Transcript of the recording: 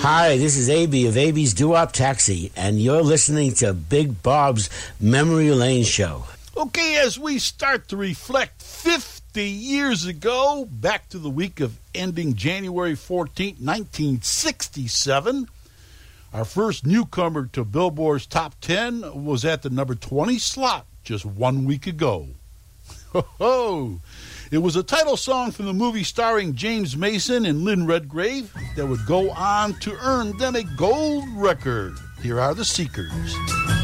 Hi, this is AB of AB's Doo-Wop Taxi, and you're listening to Big Bob's Memory Lane Show. Okay, as we start to reflect 50 years ago, back to the week of ending January 14th, 1967, our first newcomer to Billboard's Top 10 was at the number 20 slot just 1 week ago. Ho-ho! It was a title song from the movie starring James Mason and Lynn Redgrave that would go on to earn them a gold record. Here are the Seekers.